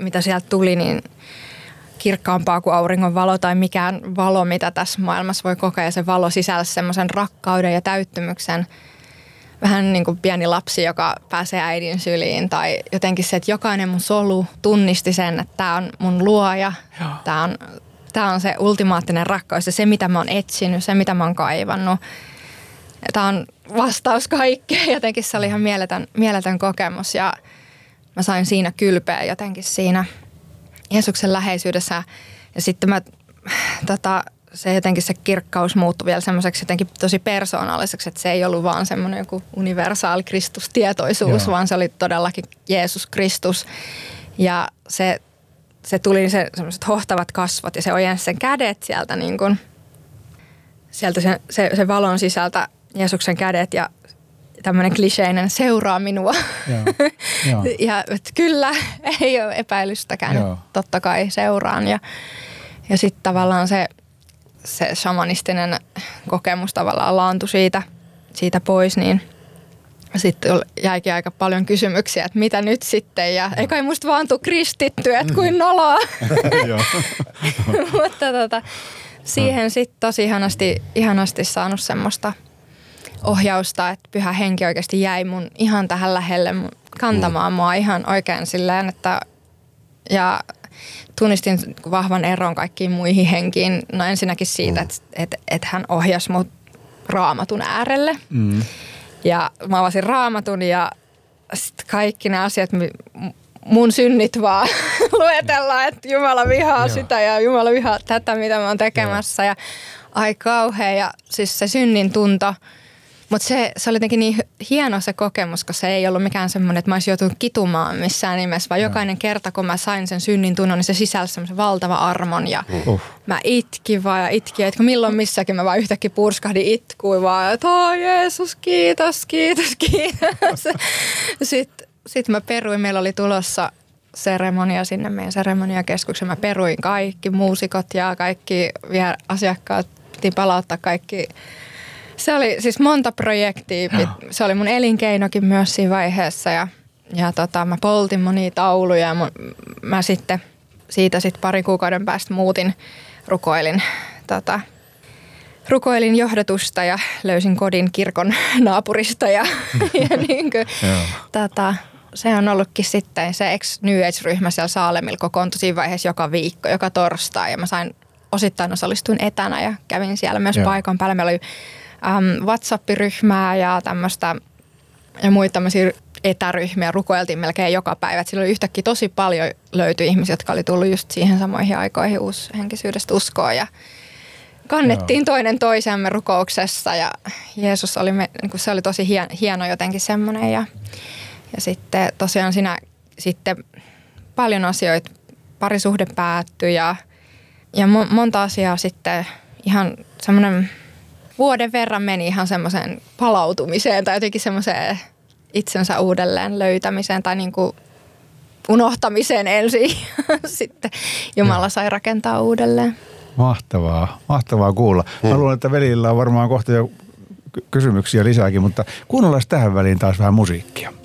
mitä sieltä tuli, niin kirkkaampaa kuin auringon valo tai mikään valo, mitä tässä maailmassa voi kokea. Se valo sisälsi semmoisen rakkauden ja täyttymyksen. Vähän niin kuin pieni lapsi, joka pääsee äidin syliin. Tai jotenkin se, että jokainen mun solu tunnisti sen, että tämä on mun luoja. Tämä on se ultimaattinen rakkaus ja se, mitä mä oon etsinyt, se, mitä mä oon kaivannut. Tämä on vastaus kaikkeen. Jotenkin se oli ihan mieletön kokemus ja mä sain siinä kylpeä jotenkin siinä Jeesuksen läheisyydessä. Ja sitten se jotenkin se kirkkaus muuttui vielä semmoiseksi jotenkin tosi persoonalliseksi, että se ei ollut vaan semmoinen joku universaali Kristustietoisuus, vaan se oli todellakin Jeesus Kristus. Ja se tuli se semmoiset hohtavat kasvot ja se ojensi sen kädet sieltä niin kuin, sieltä se valon sisältä Jeesuksen kädet ja tämmöinen kliseinen seuraa minua. Joo. Ja kyllä, ei ole epäilystäkään, totta kai seuraan. Ja sitten tavallaan se shamanistinen kokemus tavallaan laantui siitä pois, niin sitten jäikin aika paljon kysymyksiä, että mitä nyt sitten ja ei kai musta vaan tuu kristitty, että kuin noloa. Mutta siihen sitten tosi ihanasti saanut semmoista ohjausta, että Pyhä Henki oikeasti jäi mun ihan tähän lähelle kantamaan mua ihan oikein silleen, että ja tunnistin vahvan eron kaikkiin muihin henkiin. No ensinnäkin siitä, että hän ohjasi mut Raamatun äärelle. Ja mä avasin Raamatun ja sitten kaikki nämä asiat, mun synnit vaan luetellaan, että Jumala vihaa sitä ja Jumala vihaa tätä, mitä mä oon tekemässä. Ja ai kauhea ja siis se synnin tunto. Mutta se oli jotenkin niin hieno se kokemus, koska se ei ollut mikään semmoinen, että mä olisin joutunut kitumaan missään nimessä, vaan jokainen kerta, kun mä sain sen synnin tunnon, niin se sisälsi semmoisen valtava armon ja mä itkin vaan ja itkin, että milloin missäkin mä vaan yhtäkkiä purskahdin itkuin vaan, että Jeesus, kiitos. Sitten mä peruin, meillä oli tulossa seremonia sinne meidän seremoniakeskukseen, mä peruin kaikki muusikot ja kaikki asiakkaat, piti palauttaa kaikki. Se oli siis monta projektia. Se oli mun elinkeinokin myös siinä vaiheessa ja mä poltin monia tauluja ja mä sitten siitä pari kuukauden päästä rukoilin johdotusta ja löysin kodin kirkon naapurista ja niin kuin, se on ollutkin sitten se New Age-ryhmä siellä Saalemilla kokoontui siinä vaiheessa joka viikko, joka torstai ja mä osittain osallistuin etänä ja kävin siellä myös paikan päällä. Meillä oli WhatsApp-ryhmää ja tämmöistä ja muita tämmöisiä etäryhmiä rukoiltiin melkein joka päivä. Et silloin yhtäkkiä tosi paljon löytyi ihmisiä, jotka oli tullut just siihen samoihin aikoihin uushenkisyydestä uskoon ja kannettiin toinen toisemme rukouksessa ja Jeesus oli, se oli tosi hieno jotenkin semmoinen ja sitten tosiaan siinä sitten paljon asioita, parisuhde päättyi ja monta asiaa sitten ihan semmoinen vuoden verran meni ihan semmoiseen palautumiseen tai jotenkin semmoiseen itsensä uudelleen löytämiseen tai niin kuin unohtamiseen ensin. Sitten Jumala sai rakentaa uudelleen. Mahtavaa kuulla. Mä luulen, että veljillä on varmaan kohta jo kysymyksiä lisääkin, mutta kuunnellaan tähän väliin taas vähän musiikkia.